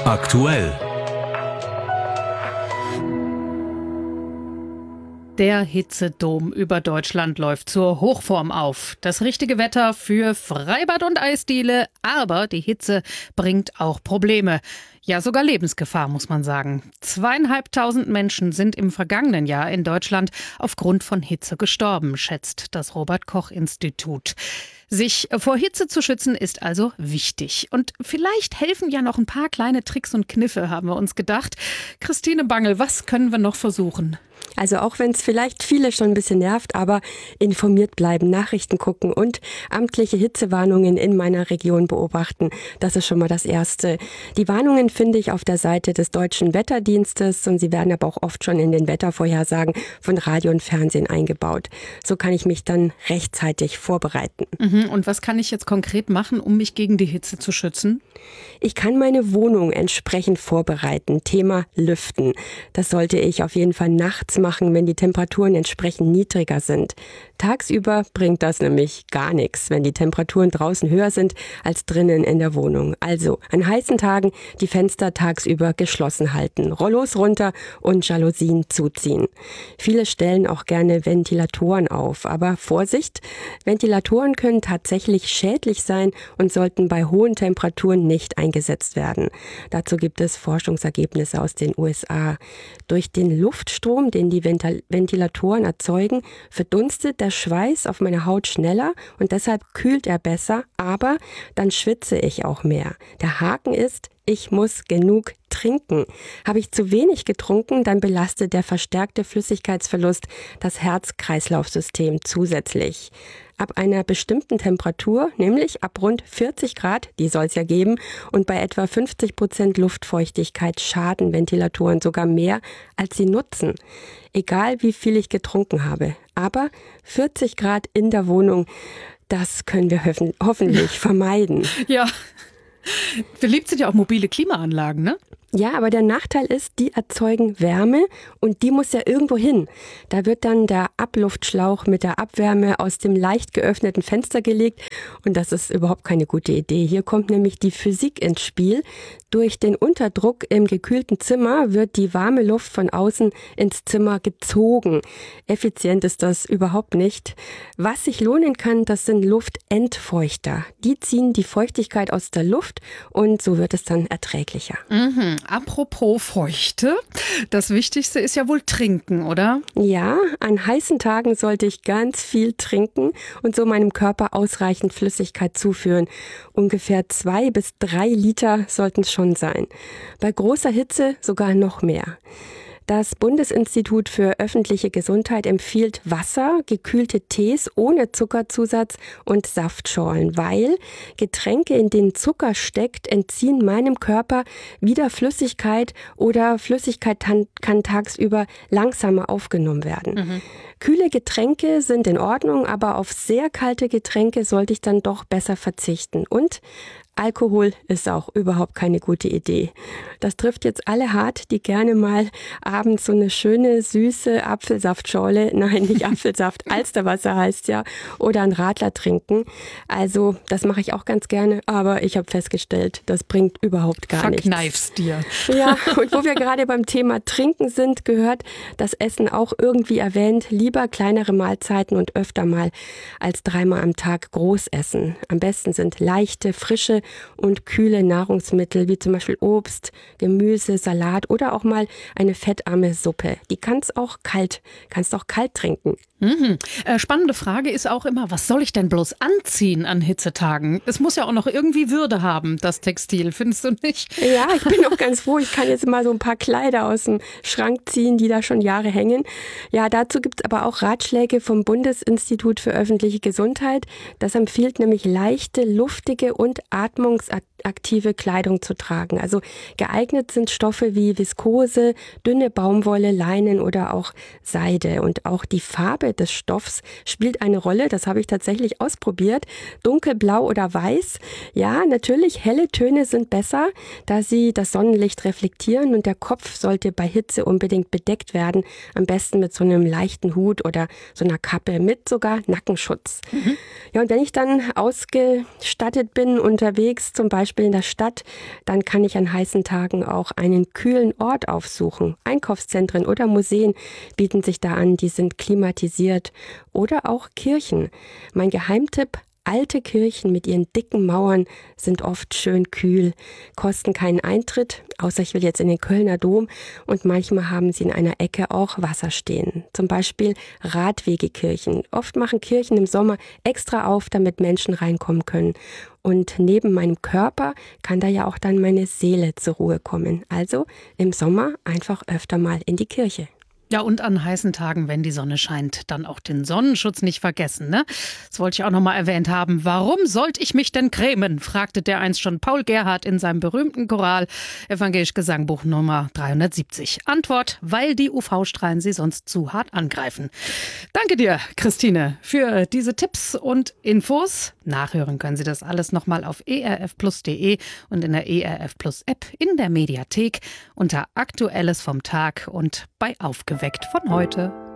Aktuell. Der Hitzedom über Deutschland läuft zur Hochform auf. Das richtige Wetter für Freibad und Eisdiele, aber die Hitze bringt auch Probleme. Ja, sogar Lebensgefahr, muss man sagen. 2.500 Menschen sind im vergangenen Jahr in Deutschland aufgrund von Hitze gestorben, schätzt das Robert-Koch-Institut. Sich vor Hitze zu schützen ist also wichtig. Und vielleicht helfen ja noch ein paar kleine Tricks und Kniffe, haben wir uns gedacht. Christine Bangel, was können wir noch versuchen? Also auch wenn es vielleicht viele schon ein bisschen nervt, aber informiert bleiben, Nachrichten gucken und amtliche Hitzewarnungen in meiner Region beobachten. Das ist schon mal das Erste. Die Warnungen finde ich auf der Seite des Deutschen Wetterdienstes und sie werden aber auch oft schon in den Wettervorhersagen von Radio und Fernsehen eingebaut. So kann ich mich dann rechtzeitig vorbereiten. Und was kann ich jetzt konkret machen, um mich gegen die Hitze zu schützen? Ich kann meine Wohnung entsprechend vorbereiten. Thema Lüften. Das sollte ich auf jeden Fall nachts machen, wenn die Temperaturen entsprechend niedriger sind. Tagsüber bringt das nämlich gar nichts, wenn die Temperaturen draußen höher sind als drinnen in der Wohnung. Also an heißen Tagen die Fenster tagsüber geschlossen halten, Rollos runter und Jalousien zuziehen. Viele stellen auch gerne Ventilatoren auf, aber Vorsicht, Ventilatoren können tatsächlich schädlich sein und sollten bei hohen Temperaturen nicht eingesetzt werden. Dazu gibt es Forschungsergebnisse aus den USA. Durch den Luftstrom, den die Ventilatoren erzeugen, verdunstet der Schweiß auf meiner Haut schneller und deshalb kühlt er besser, aber dann schwitze ich auch mehr. Der Haken ist, ich muss genug trinken. Habe ich zu wenig getrunken, dann belastet der verstärkte Flüssigkeitsverlust das Herz-Kreislauf-System zusätzlich. Ab einer bestimmten Temperatur, nämlich ab rund 40 Grad, die soll es ja geben, und bei etwa 50% Luftfeuchtigkeit schaden Ventilatoren sogar mehr, als sie nutzen. Egal wie viel ich getrunken habe. Aber 40 Grad in der Wohnung, das können wir hoffentlich vermeiden. Ja, beliebt sind ja auch mobile Klimaanlagen, ne? Ja, aber der Nachteil ist, die erzeugen Wärme und die muss ja irgendwo hin. Da wird dann der Abluftschlauch mit der Abwärme aus dem leicht geöffneten Fenster gelegt und das ist überhaupt keine gute Idee. Hier kommt nämlich die Physik ins Spiel. Durch den Unterdruck im gekühlten Zimmer wird die warme Luft von außen ins Zimmer gezogen. Effizient ist das überhaupt nicht. Was sich lohnen kann, das sind Luftentfeuchter. Die ziehen die Feuchtigkeit aus der Luft und so wird es dann erträglicher. Apropos Feuchte, das Wichtigste ist ja wohl trinken, oder? Ja, an heißen Tagen sollte ich ganz viel trinken und so meinem Körper ausreichend Flüssigkeit zuführen. Ungefähr 2 bis 3 Liter sollten es schon sein. Bei großer Hitze sogar noch mehr. Das Bundesinstitut für öffentliche Gesundheit empfiehlt Wasser, gekühlte Tees ohne Zuckerzusatz und Saftschorlen, weil Getränke, in denen Zucker steckt, entziehen meinem Körper wieder Flüssigkeit oder Flüssigkeit kann tagsüber langsamer aufgenommen werden. Kühle Getränke sind in Ordnung, aber auf sehr kalte Getränke sollte ich dann doch besser verzichten. Und Alkohol ist auch überhaupt keine gute Idee. Das trifft jetzt alle hart, die gerne mal abends so eine schöne, süße Apfelsaftschorle, nein, nicht Apfelsaft, Alsterwasser heißt ja, oder einen Radler trinken. Also das mache ich auch ganz gerne, aber ich habe festgestellt, das bringt überhaupt gar nichts. Verkneif's dir. Ja, und wo wir gerade beim Thema Trinken sind, gehört das Essen auch irgendwie erwähnt. Lieber kleinere Mahlzeiten und öfter mal als 3-mal am Tag groß essen. Am besten sind leichte, frische und kühle Nahrungsmittel, wie zum Beispiel Obst, Gemüse, Salat oder auch mal eine fettarme Suppe. Die kannst auch kalt trinken. Spannende Frage ist auch immer, was soll ich denn bloß anziehen an Hitzetagen? Es muss ja auch noch irgendwie Würde haben, das Textil, findest du nicht? Ja, ich bin auch ganz froh. Ich kann jetzt mal so ein paar Kleider aus dem Schrank ziehen, die da schon Jahre hängen. Ja, dazu gibt es aber auch Ratschläge vom Bundesinstitut für öffentliche Gesundheit. Das empfiehlt nämlich leichte, luftige und atmungsaktive Kleidung zu tragen. Also geeignet sind Stoffe wie Viskose, dünne Baumwolle, Leinen oder auch Seide. Und auch die Farbe des Stoffs spielt eine Rolle. Das habe ich tatsächlich ausprobiert. Dunkelblau oder weiß. Ja, natürlich, helle Töne sind besser, da sie das Sonnenlicht reflektieren und der Kopf sollte bei Hitze unbedingt bedeckt werden. Am besten mit so einem leichten Hut oder so einer Kappe mit sogar Nackenschutz. Ja, und wenn ich dann ausgestattet bin, unterwegs zum Beispiel Beispiel in der Stadt, dann kann ich an heißen Tagen auch einen kühlen Ort aufsuchen. Einkaufszentren oder Museen bieten sich da an, die sind klimatisiert. Oder auch Kirchen. Mein Geheimtipp: alte Kirchen mit ihren dicken Mauern sind oft schön kühl, kosten keinen Eintritt, außer ich will jetzt in den Kölner Dom, und manchmal haben sie in einer Ecke auch Wasser stehen. Zum Beispiel Radwegekirchen. Oft machen Kirchen im Sommer extra auf, damit Menschen reinkommen können. Und neben meinem Körper kann da ja auch dann meine Seele zur Ruhe kommen. Also im Sommer einfach öfter mal in die Kirche. Ja, und an heißen Tagen, wenn die Sonne scheint, dann auch den Sonnenschutz nicht vergessen, ne? Das wollte ich auch noch mal erwähnt haben. Warum sollte ich mich denn cremen? Fragte dereinst schon Paul Gerhardt in seinem berühmten Choral Evangelisch Gesangbuch Nummer 370. Antwort: weil die UV-Strahlen sie sonst zu hart angreifen. Danke dir, Christine, für diese Tipps und Infos. Nachhören können Sie das alles noch mal auf erfplus.de und in der ERF Plus App, in der Mediathek, unter Aktuelles vom Tag und bei Aufgeweckt von heute.